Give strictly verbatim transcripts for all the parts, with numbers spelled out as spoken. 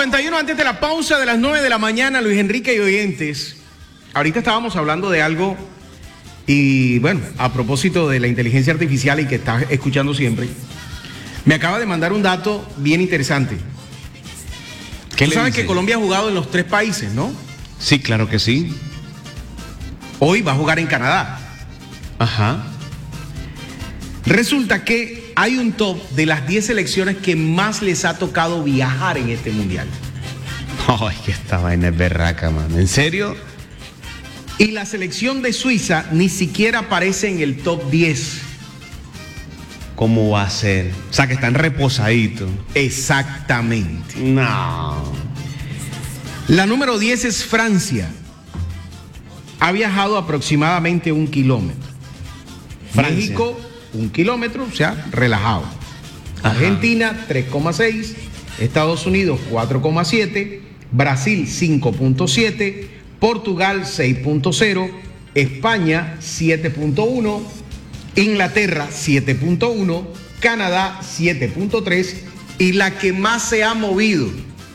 cincuenta y uno antes de la pausa de las nueve de la mañana, Luis Enrique y oyentes. Ahorita estábamos hablando de algo y bueno, a propósito de la inteligencia artificial y que estás escuchando siempre, me acaba de mandar un dato bien interesante. Tú sabes que Colombia ha jugado en los tres países, ¿no? Sí, claro que sí. Hoy va a jugar en Canadá. Ajá. Resulta que hay un top de las diez selecciones que más les ha tocado viajar en este mundial. Ay, que esta vaina es berraca, man. ¿En serio? Y la selección de Suiza ni siquiera aparece en el top diez. ¿Cómo va a ser? O sea, que están reposaditos. Exactamente. No. La número diez es Francia. Ha viajado aproximadamente un kilómetro. Francia. México, un kilómetro, o sea, relajado. Ajá. Argentina, tres coma seis. Estados Unidos, cuatro coma siete. Brasil, cinco punto siete. Portugal, seis punto cero. España, siete punto uno. Inglaterra, siete punto uno. Canadá, siete punto tres. Y la que más se ha movido,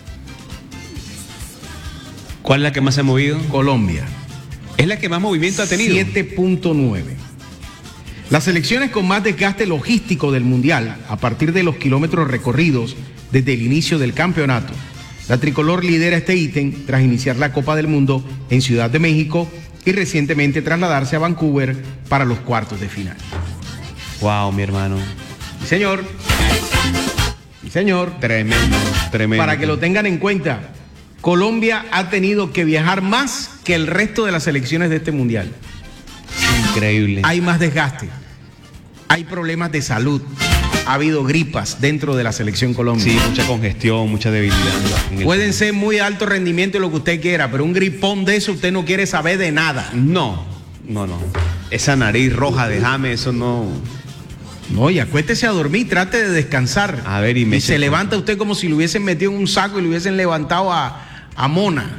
¿cuál es la que más se ha movido? Colombia. Es la que más movimiento ha tenido. siete punto nueve. Las selecciones con más desgaste logístico del Mundial, a partir de los kilómetros recorridos desde el inicio del campeonato. La tricolor lidera este ítem tras iniciar la Copa del Mundo en Ciudad de México y recientemente trasladarse a Vancouver para los cuartos de final. Wow, mi hermano. Sí, señor. Sí, señor. Tremendo, tremendo. Para que lo tengan en cuenta, Colombia ha tenido que viajar más que el resto de las selecciones de este Mundial. Increíble. Hay más desgaste. Hay problemas de salud. Ha habido gripas dentro de la selección Colombia. Sí, mucha congestión, mucha debilidad. Pueden ser muy alto rendimiento y lo que usted quiera, pero un gripón de eso usted no quiere saber de nada. No, no, no. Esa nariz roja de James, eso no. No, y acuéstese a dormir, trate de descansar. A ver, y me Y se levanta usted como si lo hubiesen metido en un saco y lo hubiesen levantado a, a Mona.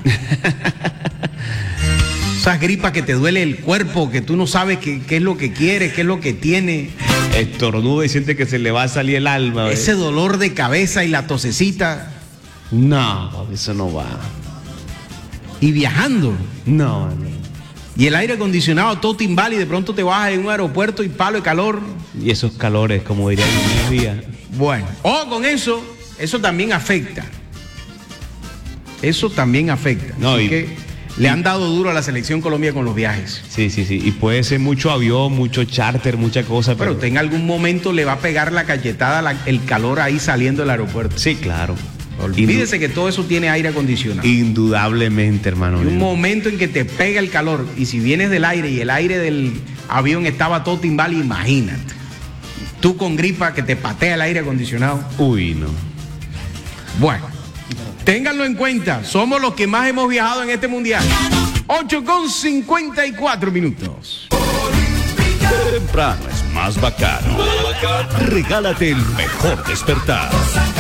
Esas gripas que te duele el cuerpo, que tú no sabes qué, qué es lo que quiere, qué es lo que tiene. Estornuda y siente que se le va a salir el alma. Ese dolor de cabeza y la tosecita. No, eso no va. Y viajando. No, no. Y el aire acondicionado todo timbal y de pronto te bajas en un aeropuerto y palo de calor. Y esos calores, como dirían en mi día. Bueno, ojo con eso, eso también afecta. Eso también afecta. No, Así y, que le han dado duro a la selección Colombia con los viajes. Sí, sí, sí. Y puede ser mucho avión, mucho charter, mucha cosa. Pero, Pero usted en algún momento le va a pegar la cachetada, la, el calor ahí saliendo del aeropuerto. sí, claro. Olvídese que todo eso tiene aire acondicionado. Indudablemente, hermano. Hay un momento en que te pega el calor y si vienes del aire y el aire del avión estaba todo timbal, imagínate. Tú con gripa que te patea el aire acondicionado. Uy, no. Bueno, ténganlo en cuenta. Somos los que más hemos viajado en este mundial. ocho con cincuenta y cuatro minutos. Temprano es más bacano. Regálate el mejor despertar.